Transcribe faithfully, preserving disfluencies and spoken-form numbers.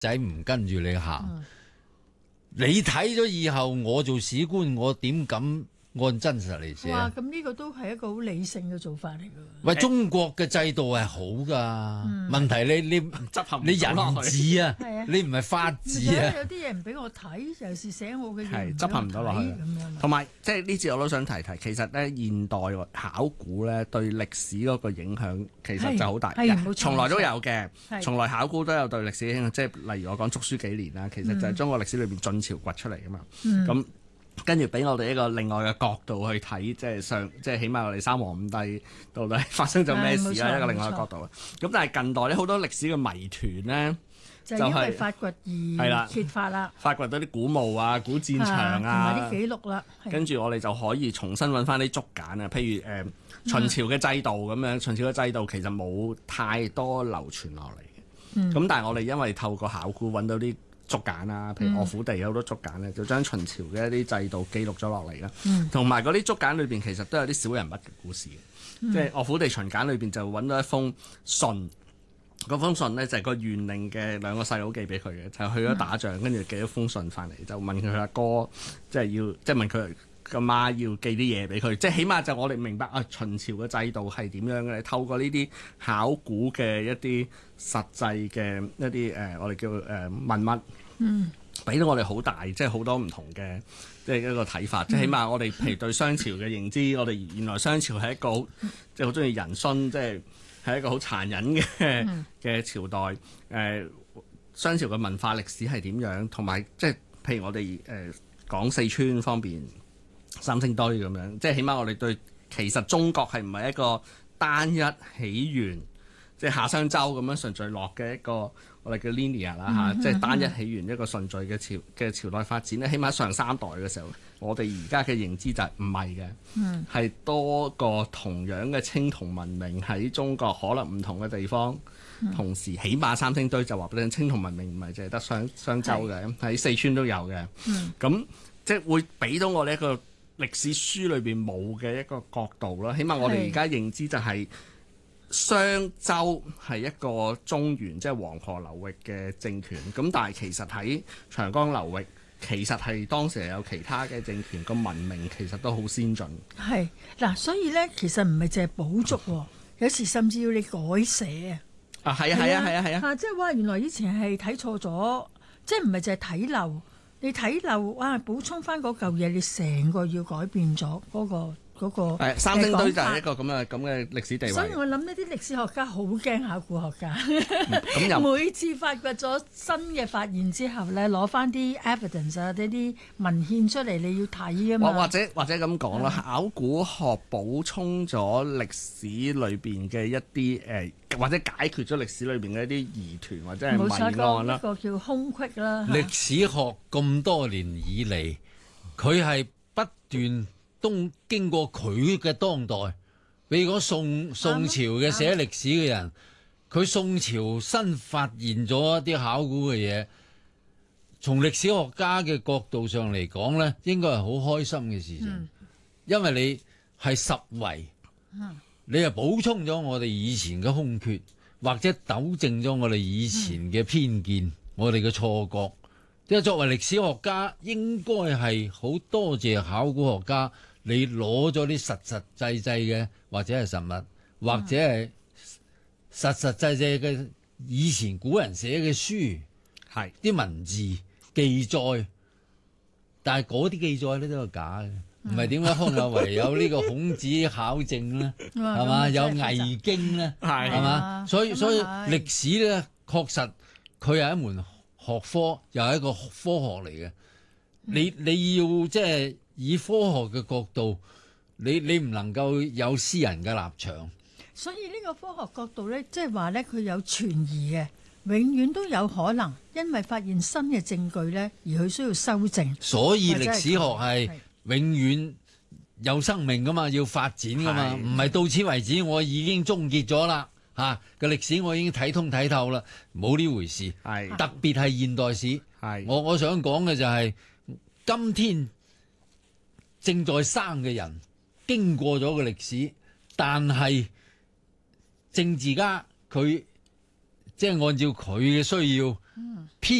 仔唔跟住你行， 嗯你睇咗以後，我做史官，我點敢按真實嚟寫？ 哇！咁呢個都係一個好理性嘅做法嚟㗎。 喂，中國嘅制度係好噶， 嗯問題你你執行唔你人到落去治啊係啊， 你唔係法治啊。 有啲嘢唔俾我睇，尤其是寫我嘅嘢係唔俾執行唔到落去我睇咁樣。 同埋即係呢次我都想提提，其實咧現代考古咧對歷史嗰個影響其實就好大， 係係冇錯從來都有嘅， 係從來考古都有對歷史影響，即係例如我講捉書幾年啦，其實就係中國歷史裏邊晉朝掘出嚟噶嘛， 嗯咁。跟住俾我哋一個另外嘅角度去睇，即係上，即係起碼我哋三皇五帝到底發生咗咩事係冇錯啦，一個另外嘅角度。咁但係近代咧好多歷史嘅謎團咧， 就係因就係為發掘係啦而揭發啦， 發掘到啲古墓啊、古戰場同埋啊啲，記錄啦。係跟住我哋就可以重新揾翻啲竹簡啊，譬如誒、呃、秦朝嘅制度咁樣，秦朝嘅制度其實冇太多流傳落嚟嘅。咁、 嗯但係我哋因為透過考古揾到啲竹簡啊，譬如樂府地有好多竹簡咧，就將秦朝嘅一啲制度記錄咗落嚟啦。同埋嗰啲竹簡裏邊其實都有啲小人物嘅故事嘅， 嗯即係樂府地秦簡裏邊就揾到一封信。嗰封信呢，就係個縣令嘅兩個細佬寄俾佢嘅，就去咗打仗，跟住寄咗封信翻嚟，就問佢阿哥，即係要即係問佢個媽要寄啲嘢俾佢，即係起碼就我哋明白啊秦朝嘅制度係點樣嘅，透過呢啲考古嘅一啲實際嘅一啲誒、呃、我哋叫誒、呃、文物， 嗯， 俾到我哋好大，即係好多唔同嘅即係一個睇法，即係起碼我哋譬如對商朝嘅認知，我哋原來商朝係一個好即係好中意人殉，即係。係一個好殘忍嘅嘅朝代，誒、呃、商朝嘅文化歷史係點樣，同埋即係譬如我哋誒、呃、講四川方面三星堆咁樣，即係起碼我哋對其實中國係唔係一個單一起源，即係夏商周咁樣順序落嘅一個我哋叫 linear 啦嚇，即係單一起源一個順序嘅朝嘅朝代發展咧，起碼上三代嘅時候。我哋而家嘅認知就係唔係嘅，係、嗯、多個同樣嘅青銅文明喺中國可能唔同嘅地方，嗯、同時起碼三星堆就話俾你聽，青銅文明唔係淨係得商商周嘅，喺四川都有嘅。咁、嗯、即係會俾到我哋一個歷史書裏邊冇嘅一個角度啦。起碼我哋而家認知就係商周係一個中原即係黃河流域嘅政權，咁但係其實喺長江流域。其實係當時係有其他嘅政權，個文明其實都好先進。 係嗱，所以咧其實唔係淨係補足喎，有時甚至要你改寫啊。 啊，係啊，係啊，係啊，係啊。 啊，即係話原來以前係睇錯咗，即係唔係淨係睇漏，你睇漏啊，補充翻嗰嚿嘢，你成個要改變咗嗰個。嗰個係三星堆就係一個咁嘅咁嘅歷史地位。 所以我諗呢啲歷史學家好驚考古學家。 咁又每次發掘咗新嘅發現之後咧，攞翻啲 evidence 啊，呢啲文獻出嚟，你要睇啊嘛。 或者或者咁講啦，考古學補充咗歷史裏邊嘅一啲誒、呃，或者解決咗歷史裏邊嘅一啲疑團或者係謎案啦。 一個叫空隙啦。 歷史學咁多年以嚟，佢係不斷。東經過佢嘅當代，比如講宋宋朝嘅寫歷史嘅人，佢宋朝新發現咗一啲考古嘅嘢，從歷史學家嘅角度上嚟講呢，應該係好開心嘅事情，嗯、因為你係實為，嗯、你係補充咗我哋以前嘅空缺，或者糾正咗我哋以前嘅偏見，嗯、我哋嘅錯覺。即係作為歷史學家，應該係好多謝考古學家。你攞咗啲實實際際嘅，或者係實物，或者係實實際際嘅以前古人寫嘅書，係啲、嗯、文字記載，但係嗰啲記載咧都係假嘅，唔係點解康有為有呢個孔子考證咧？係嘛？有魏經咧？係嘛？所以所以歷史咧，確實佢係一門學科，又係一個科學嚟嘅。你你要即係。以科學嘅角度，你你唔能夠有私人嘅立場。 所以呢個科學角度呢，即係話呢，佢有存疑嘅，永遠都有可能，因為發現新嘅證據呢，而佢需要修正。 所以歷史學係永遠有生命噶嘛，要發展噶嘛，唔係到此為止，我已經終結咗啦嚇個歷史，我已經睇通睇透啦，冇呢回事。係特別係現代史。係我我想講嘅就係、是、今天。正在生嘅人經過咗個歷史，但係政治家佢即係按照佢嘅需要， 偏